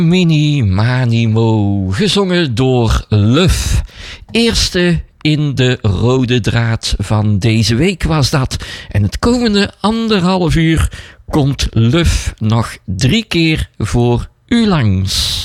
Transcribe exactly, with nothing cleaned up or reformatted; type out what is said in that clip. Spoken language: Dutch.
Mini Manimo, gezongen door Luf. Eerste in de rode draad van deze week was dat. En het komende anderhalf uur komt Luf nog drie keer voor u langs.